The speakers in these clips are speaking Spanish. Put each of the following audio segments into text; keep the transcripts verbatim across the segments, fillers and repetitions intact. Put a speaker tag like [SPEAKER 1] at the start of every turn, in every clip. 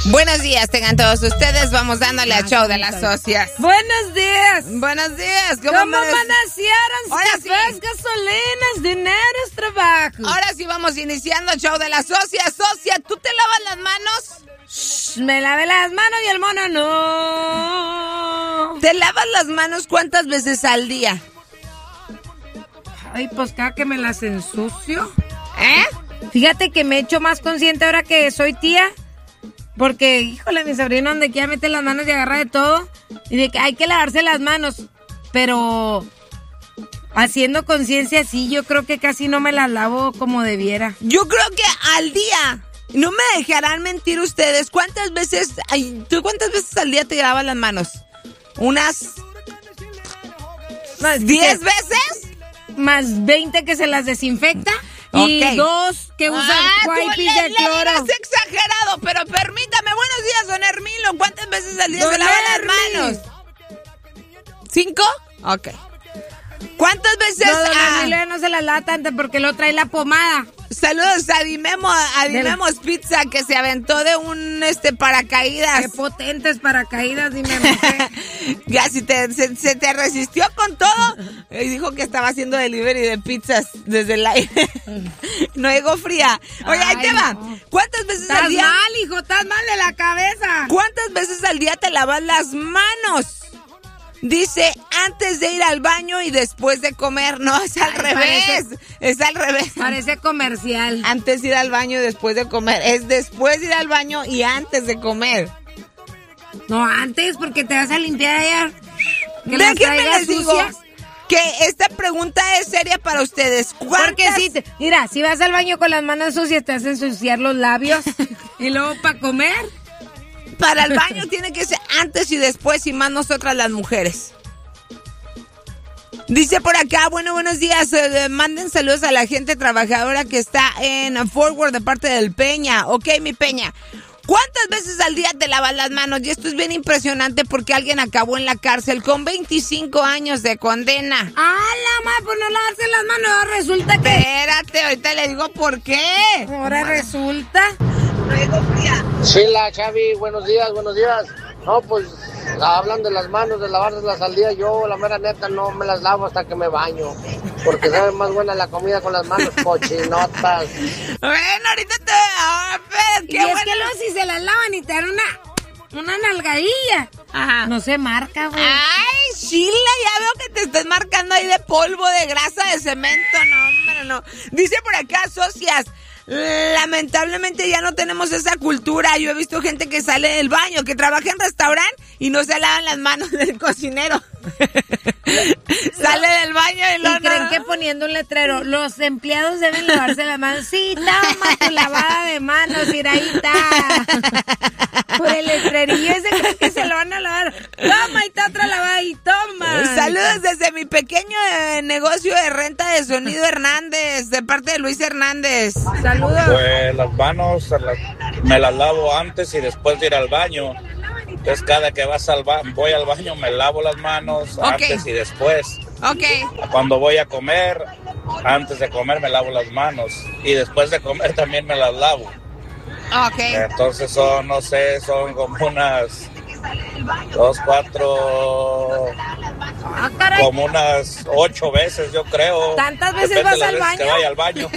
[SPEAKER 1] Buenos días, tengan todos ustedes. Vamos dándole al show de las socias.
[SPEAKER 2] Buenos días.
[SPEAKER 1] Buenos días.
[SPEAKER 2] ¿Cómo, ¿Cómo amanecieron?
[SPEAKER 1] Ahora
[SPEAKER 2] cafés,
[SPEAKER 1] sí.
[SPEAKER 2] gasolinas, dinero, trabajo.
[SPEAKER 1] Ahora sí vamos iniciando el show de las socias. Socia, ¿tú te lavas las manos?
[SPEAKER 2] Shh, me lavé las manos y el mono no.
[SPEAKER 1] ¿Te lavas las manos cuántas veces al día?
[SPEAKER 2] Ay, pues cada que me las ensucio.
[SPEAKER 1] ¿Eh?
[SPEAKER 2] Fíjate que me he hecho más consciente ahora que soy tía. Porque, híjole, mi sobrino donde quiera mete las manos y agarra de todo. Y de que hay que lavarse las manos. Pero haciendo conciencia, sí, yo creo que casi no me las lavo como debiera.
[SPEAKER 1] Yo creo que al día, no me dejarán mentir ustedes, ¿cuántas veces, ay, tú cuántas veces al día te lavas las manos? ¿Unas
[SPEAKER 2] Más
[SPEAKER 1] diez veces?
[SPEAKER 2] Más veinte que se las desinfecta. Y
[SPEAKER 1] okay.
[SPEAKER 2] dos que usan
[SPEAKER 1] ah,
[SPEAKER 2] wipes
[SPEAKER 1] le,
[SPEAKER 2] de cloro.
[SPEAKER 1] Le exagerado, pero permítame. Buenos días, don Hermilo. ¿Cuántas veces al día
[SPEAKER 2] don
[SPEAKER 1] se lava
[SPEAKER 2] Hermi.
[SPEAKER 1] las manos? ¿Cinco? Ok. ¿Cuántas veces?
[SPEAKER 2] No, don
[SPEAKER 1] ah,
[SPEAKER 2] Hermilo no se las lava tanto porque lo trae la pomada.
[SPEAKER 1] Saludos a Dimemo, a Dimemos la... Pizza, que se aventó de un este paracaídas.
[SPEAKER 2] Qué potentes paracaídas, Dimemo.
[SPEAKER 1] Ya, si te, se, se te resistió con todo. Y dijo que estaba haciendo delivery de pizzas desde el aire. No llegó fría. Oye, ahí te va. No. ¿Cuántas veces
[SPEAKER 2] estás
[SPEAKER 1] al día?
[SPEAKER 2] Estás mal, hijo, estás mal de la cabeza.
[SPEAKER 1] ¿Cuántas veces al día te lavas las manos? Dice, antes de ir al baño y después de comer. No, es al Ay, revés. Parece, es al revés.
[SPEAKER 2] Parece comercial.
[SPEAKER 1] Antes de ir al baño y después de comer. Es después de ir al baño y antes de comer.
[SPEAKER 2] No, antes, porque te vas a limpiar allá.
[SPEAKER 1] Déjenme les digo que esta pregunta es seria para ustedes.
[SPEAKER 2] Porque si, te, mira, si vas al baño con las manos sucias, te hacen ensuciar los labios. Y luego para comer.
[SPEAKER 1] Para el baño tiene que ser antes y después, y más nosotras las mujeres. Dice por acá, bueno, buenos días, eh, manden saludos a la gente trabajadora que está en Forward de parte del Peña. Ok, mi Peña, ¿cuántas veces al día te lavas las manos? Y esto es bien impresionante porque alguien acabó en la cárcel con veinticinco años de condena.
[SPEAKER 2] ¡Ah, la madre, por no lavarse las manos! Ahora resulta que...
[SPEAKER 1] Espérate, ahorita le digo por qué.
[SPEAKER 2] Ahora resulta...
[SPEAKER 3] Sí, la Chavi, buenos días, buenos días. No, pues, hablan de las manos, de lavárselas al día. Yo, la mera neta, no me las lavo hasta que me baño. Porque sabe más buena la comida con las manos cochinotas.
[SPEAKER 1] Bueno, ahorita te... Oh, pero,
[SPEAKER 2] qué y bueno. Es que luego si se las lavan y te dan una... Una nalgadilla.
[SPEAKER 1] Ajá.
[SPEAKER 2] No se marca, güey.
[SPEAKER 1] Ay, Sheila, ya veo que te estás marcando ahí de polvo, de grasa, de cemento. No, hombre, no. Dice por acá, socias, lamentablemente ya no tenemos esa cultura. Yo he visto gente que sale del baño, que trabaja en restaurante y no se lavan las manos del cocinero. Sale del baño y lo
[SPEAKER 2] Y creen no. que poniendo un letrero, los empleados deben lavarse las manos. Sí, toma tu lavada de manos, Iraíta. Por el letrerillo ese creen que se lo van a lavar. Toma, y está otra lavada y toma.
[SPEAKER 1] Saludos desde mi pequeño eh, negocio de renta de sonido Hernández, de parte de Luis Hernández.
[SPEAKER 2] Saludos.
[SPEAKER 4] Pues las manos las, me las lavo antes y después de ir al baño. Entonces cada que vas al ba- voy al baño me lavo las manos okay. antes y después.
[SPEAKER 1] Okay.
[SPEAKER 4] Cuando voy a comer, antes de comer me lavo las manos y después de comer también me las lavo.
[SPEAKER 1] Okay.
[SPEAKER 4] Entonces son, no sé, son como unas dos, cuatro,
[SPEAKER 2] ah,
[SPEAKER 4] como unas ocho veces yo creo.
[SPEAKER 2] ¿Tantas veces vas al baño?
[SPEAKER 4] Que vaya al baño.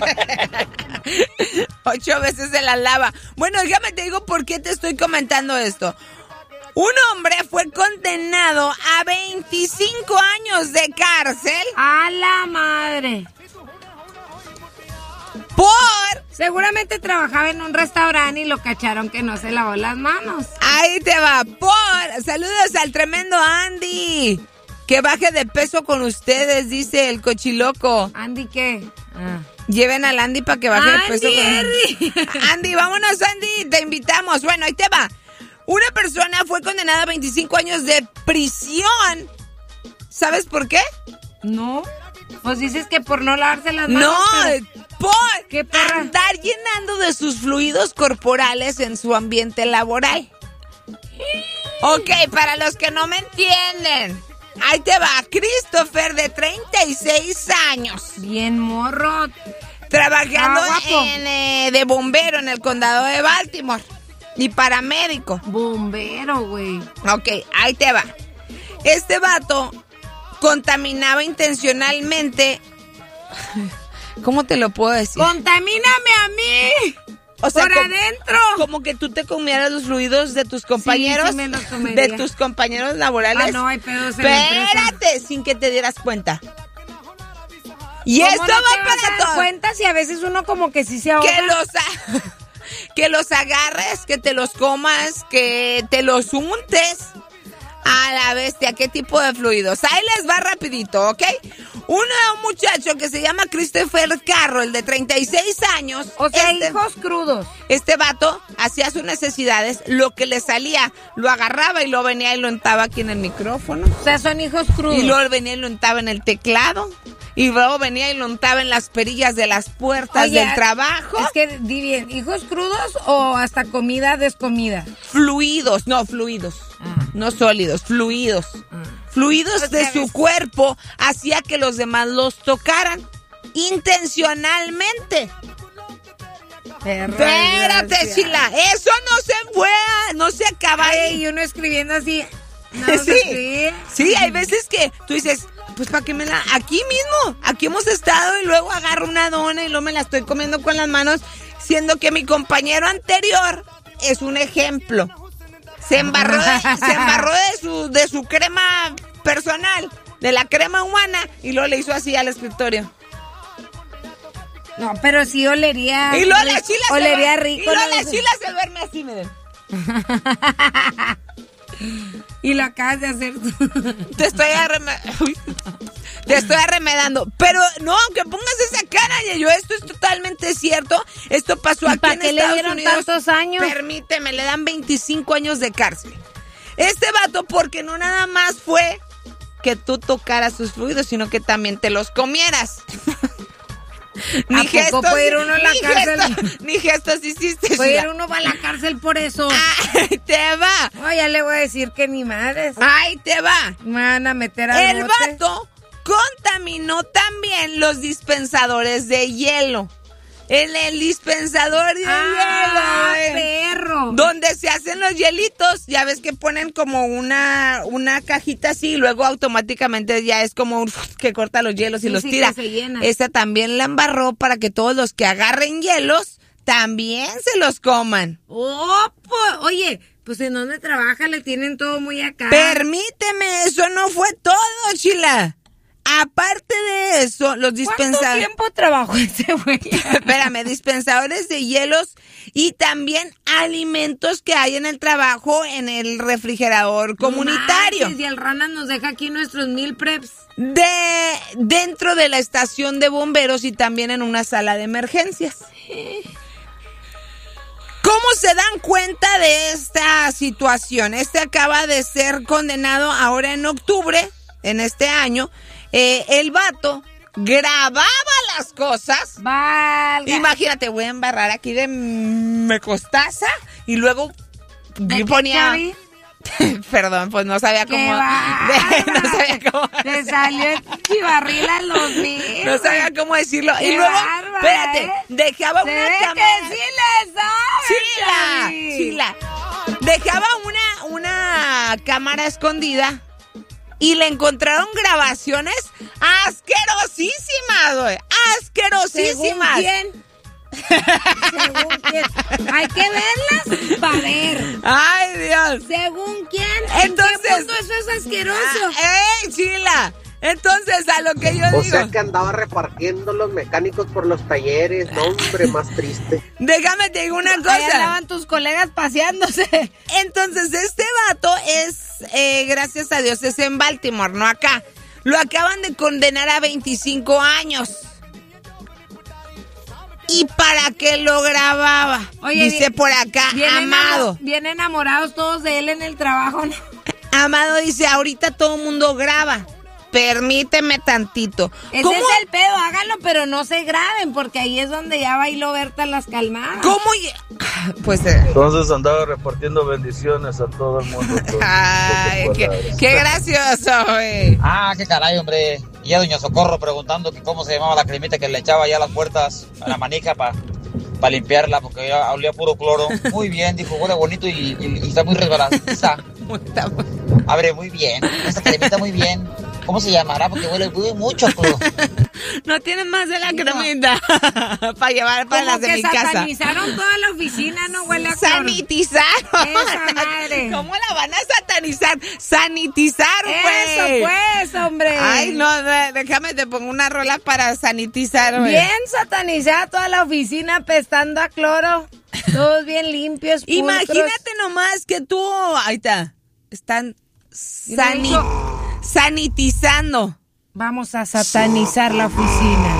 [SPEAKER 1] Ocho veces se la lava. Bueno, déjame te digo por qué te estoy comentando esto. Un hombre fue condenado a veinticinco años de cárcel.
[SPEAKER 2] ¡A la madre!
[SPEAKER 1] Por...
[SPEAKER 2] Seguramente trabajaba en un restaurante y lo cacharon que no se lavó las manos.
[SPEAKER 1] Ahí te va. Por... Saludos al tremendo Andy. Que baje de peso con ustedes, dice el cochiloco.
[SPEAKER 2] ¿Andy qué? Ah.
[SPEAKER 1] Lleven al Andy para que baje
[SPEAKER 2] Andy,
[SPEAKER 1] de peso con... Andy, vámonos, Andy. Te invitamos. Bueno, ahí te va. Una persona fue condenada a veinticinco años de prisión. ¿Sabes por qué?
[SPEAKER 2] No. Pues dices que por no lavarse las manos.
[SPEAKER 1] No,
[SPEAKER 2] pero...
[SPEAKER 1] por
[SPEAKER 2] ¿Qué perra?
[SPEAKER 1] Andar llenando de sus fluidos corporales en su ambiente laboral. Ok, para los que no me entienden. Ahí te va, Christopher, de treinta y seis años.
[SPEAKER 2] Bien morro.
[SPEAKER 1] Trabajando
[SPEAKER 2] ah,
[SPEAKER 1] en, eh, de bombero en el condado de Baltimore. y paramédico.
[SPEAKER 2] Bombero, güey.
[SPEAKER 1] Ok, ahí te va. Este vato contaminaba intencionalmente. ¿Cómo te lo puedo decir?
[SPEAKER 2] ¡Contamíname a mí! O sea, por adentro.
[SPEAKER 1] Como que tú te comieras los fluidos de tus compañeros.
[SPEAKER 2] Sí, sí me los comería.
[SPEAKER 1] De tus compañeros laborales.
[SPEAKER 2] Ah, no, hay pedos en la empresa.
[SPEAKER 1] Espérate, sin que te dieras cuenta. Y
[SPEAKER 2] ¿Cómo
[SPEAKER 1] esto
[SPEAKER 2] no
[SPEAKER 1] va
[SPEAKER 2] te vas
[SPEAKER 1] para
[SPEAKER 2] a dar
[SPEAKER 1] todo.
[SPEAKER 2] cuenta si a veces uno como que sí se ahoga?
[SPEAKER 1] Que los, a- que los agarres, que te los comas, que te los untes. A la bestia, ¿qué tipo de fluidos? Ahí les va rapidito, ¿ok? Uno, un muchacho que se llama Christopher Carroll, de treinta y seis años.
[SPEAKER 2] O sea,
[SPEAKER 1] este,
[SPEAKER 2] hijos crudos.
[SPEAKER 1] Este vato hacía sus necesidades, lo que le salía, lo agarraba y lo venía y lo untaba aquí en el micrófono.
[SPEAKER 2] O sea, son hijos crudos.
[SPEAKER 1] Y luego venía y lo untaba en el teclado. Y luego venía y lo untaba en las perillas de las puertas
[SPEAKER 2] Oye,
[SPEAKER 1] del trabajo.
[SPEAKER 2] Es que, di bien, ¿hijos crudos o hasta comida descomida?
[SPEAKER 1] Fluidos, no, fluidos.
[SPEAKER 2] Ah.
[SPEAKER 1] No sólidos, fluidos.
[SPEAKER 2] Ah.
[SPEAKER 1] Fluidos
[SPEAKER 2] Pues
[SPEAKER 1] de
[SPEAKER 2] ya
[SPEAKER 1] su
[SPEAKER 2] ves.
[SPEAKER 1] cuerpo hacía que los demás los tocaran. Intencionalmente.
[SPEAKER 2] Perra
[SPEAKER 1] Espérate,
[SPEAKER 2] desgracia.
[SPEAKER 1] Chila, eso no se fue, a- no se acaba
[SPEAKER 2] Ay,
[SPEAKER 1] ahí.
[SPEAKER 2] y uno escribiendo así. No,
[SPEAKER 1] Sí,
[SPEAKER 2] sí.
[SPEAKER 1] sí, hay veces que tú dices, pues para que me la... Aquí mismo, aquí hemos estado y luego agarro una dona y luego me la estoy comiendo con las manos, siendo que mi compañero anterior es un ejemplo. Se embarró de, se embarró de su, de su crema personal, de la crema humana, y luego le hizo así al escritorio.
[SPEAKER 2] No, pero sí olería.
[SPEAKER 1] Y luego la
[SPEAKER 2] rico,
[SPEAKER 1] chila se
[SPEAKER 2] olería
[SPEAKER 1] duerme,
[SPEAKER 2] rico.
[SPEAKER 1] y luego
[SPEAKER 2] ¿no?
[SPEAKER 1] la chila se duerme así, miren.
[SPEAKER 2] Y lo acabas de hacer tú.
[SPEAKER 1] Te estoy arremedando. Te estoy arremedando. Pero no, aunque pongas esa cara, yo, esto es totalmente cierto. Esto pasó
[SPEAKER 2] ¿Y
[SPEAKER 1] aquí
[SPEAKER 2] para
[SPEAKER 1] en
[SPEAKER 2] qué le
[SPEAKER 1] Estados
[SPEAKER 2] dieron
[SPEAKER 1] Unidos.
[SPEAKER 2] tantos años?
[SPEAKER 1] Permíteme, le dan veinticinco años de cárcel. Este vato, porque no nada más fue que tú tocaras sus fluidos, sino que también te los comieras.
[SPEAKER 2] ¿A poco puede ir uno a la
[SPEAKER 1] ni
[SPEAKER 2] cárcel?
[SPEAKER 1] gestos, ni gestos hiciste.
[SPEAKER 2] Puede ir
[SPEAKER 1] Sheila.
[SPEAKER 2] uno va a la cárcel por eso.
[SPEAKER 1] Ay, te va.
[SPEAKER 2] No, ya le voy a decir que ni madres.
[SPEAKER 1] Ay, te va.
[SPEAKER 2] Me van a meter al
[SPEAKER 1] El
[SPEAKER 2] bote.
[SPEAKER 1] vato contaminó también los dispensadores de hielo. En el dispensador de
[SPEAKER 2] Ah,
[SPEAKER 1] hielo, eh,
[SPEAKER 2] perro.
[SPEAKER 1] donde se hacen los hielitos, ya ves que ponen como una, una cajita así y luego automáticamente ya es como un que corta los hielos y
[SPEAKER 2] Sí,
[SPEAKER 1] los
[SPEAKER 2] sí,
[SPEAKER 1] tira.
[SPEAKER 2] que se llena.
[SPEAKER 1] Esta también la embarró para que todos los que agarren hielos también se los coman.
[SPEAKER 2] Oh, po- oye, pues ¿en dónde trabaja? Le tienen todo muy acá.
[SPEAKER 1] Permíteme, eso no fue todo, Chila. Aparte de eso, los
[SPEAKER 2] ¿Cuánto
[SPEAKER 1] dispensadores...
[SPEAKER 2] tiempo trabajó ese güey?
[SPEAKER 1] Espérame, dispensadores de hielos y también alimentos que hay en el trabajo en el refrigerador comunitario.
[SPEAKER 2] No manches, y el Rana nos deja aquí nuestros mil preps.
[SPEAKER 1] De dentro de la estación de bomberos y también en una sala de emergencias. ¿Cómo se dan cuenta de esta situación? Este acaba de ser condenado ahora en octubre, en este año. Eh, el vato grababa las cosas.
[SPEAKER 2] Valga.
[SPEAKER 1] Imagínate, voy a embarrar aquí de mecostaza y luego
[SPEAKER 2] ¿De qué,
[SPEAKER 1] ponía...
[SPEAKER 2] Chavi?
[SPEAKER 1] Perdón, pues no sabía
[SPEAKER 2] ¡Qué
[SPEAKER 1] cómo...
[SPEAKER 2] bárbara!
[SPEAKER 1] de- no sabía cómo...
[SPEAKER 2] Te salió el chivarril a los mil.
[SPEAKER 1] No sabía cómo decirlo.
[SPEAKER 2] ¡Qué
[SPEAKER 1] Y luego,
[SPEAKER 2] bárbara,
[SPEAKER 1] espérate,
[SPEAKER 2] eh!
[SPEAKER 1] dejaba
[SPEAKER 2] Se
[SPEAKER 1] una
[SPEAKER 2] ve
[SPEAKER 1] cámara...
[SPEAKER 2] que sí le sabes,
[SPEAKER 1] Chila,
[SPEAKER 2] Chavi.
[SPEAKER 1] chila. Dejaba una, una cámara escondida y le encontraron grabaciones asquerosísimas, güey. Asquerosísimas.
[SPEAKER 2] ¿Según quién? ¿Según quién? Hay que verlas para ver.
[SPEAKER 1] Ay, Dios.
[SPEAKER 2] ¿Según quién?
[SPEAKER 1] Entonces-
[SPEAKER 2] ¿En qué punto eso es asqueroso?
[SPEAKER 1] Ah, ¡Ey, Chila! Entonces, a lo que yo
[SPEAKER 3] O
[SPEAKER 1] digo...
[SPEAKER 3] sea que andaba repartiendo los mecánicos por los talleres. No, hombre, más triste.
[SPEAKER 1] Déjame te digo una
[SPEAKER 2] Ahí
[SPEAKER 1] cosa.
[SPEAKER 2] andaban tus colegas paseándose.
[SPEAKER 1] Entonces, este vato es, eh, gracias a Dios, es en Baltimore, no acá. Lo acaban de condenar a veinticinco años. ¿Y para qué lo grababa?
[SPEAKER 2] Oye,
[SPEAKER 1] Dice
[SPEAKER 2] bien-
[SPEAKER 1] por acá,
[SPEAKER 2] Bien
[SPEAKER 1] Amado.
[SPEAKER 2] enamo- Bien enamorados todos de él en el trabajo, ¿no?
[SPEAKER 1] Amado dice, ahorita todo el mundo graba. Permíteme tantito.
[SPEAKER 2] Ese
[SPEAKER 1] ¿Cómo,
[SPEAKER 2] es el pedo, háganlo, pero no se graben, porque ahí es donde ya bailó Berta las calmadas.
[SPEAKER 1] ¿Cómo? lle- Pues... eh,
[SPEAKER 5] Entonces andaba repartiendo bendiciones a todo el mundo. con
[SPEAKER 1] ay,
[SPEAKER 5] pocas
[SPEAKER 1] qué,
[SPEAKER 5] palabras.
[SPEAKER 1] qué gracioso, güey.
[SPEAKER 6] Ah, qué caray, hombre. Y a doña Socorro preguntando que cómo se llamaba la cremita que le echaba allá a las puertas, a la manija para para limpiarla porque ya olía puro cloro. Muy bien, dijo, huele bonito y, y, y está muy resbaladiza. Abre muy bien, esta cremita muy bien. ¿Cómo se llamará? Porque huele, huele mucho a cloro.
[SPEAKER 1] No tienen más de la cremita para llevar para las de mi casa.
[SPEAKER 2] Como que satanizaron toda la oficina, no huele a cloro.
[SPEAKER 1] Sanitizaron.
[SPEAKER 2] Esa madre.
[SPEAKER 1] ¿Cómo la van a satanizar? Sanitizaron, pues.
[SPEAKER 2] Eso, pues, hombre.
[SPEAKER 1] Ay, no, déjame, te pongo una rola para sanitizar, güey.
[SPEAKER 2] Bien satanizada toda la oficina apestando a cloro. Todos bien limpios, pulcros.
[SPEAKER 1] Imagínate nomás que tú, ahí está, están sani sanitizando.
[SPEAKER 2] Vamos a satanizar la oficina.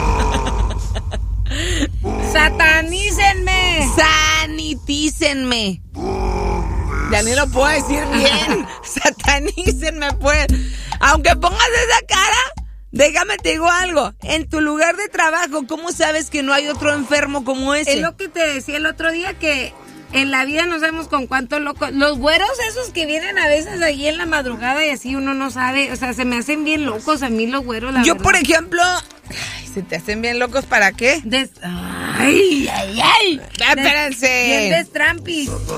[SPEAKER 2] ¡Satanícenme!
[SPEAKER 1] ¡Sanitícenme! Ya ni lo puedo decir bien. ¡Satanícenme, pues! Aunque pongas esa cara, déjame te digo algo. En tu lugar de trabajo, ¿cómo sabes que no hay otro enfermo como ese?
[SPEAKER 2] Es lo que te decía el otro día, que en la vida no sabemos con cuántos locos. Los güeros esos que vienen a veces ahí en la madrugada y así uno no sabe. O sea, se me hacen bien locos a mí los güeros, la
[SPEAKER 1] Yo,
[SPEAKER 2] verdad.
[SPEAKER 1] por ejemplo... Ay, ¿se te hacen bien locos para qué?
[SPEAKER 2] Des... Ay, ay, ay.
[SPEAKER 1] Espérense.
[SPEAKER 2] Bien destrampis.